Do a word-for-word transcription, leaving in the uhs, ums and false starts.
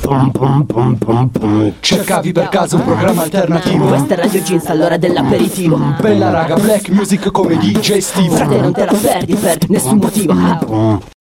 Pum pum pum pum pum. Cercavi per caso un programma alternativo? Questa è Radio Jeans all'ora dell'aperitivo. Bella raga, black music come D J Steve. Frate non te la perdi per nessun motivo.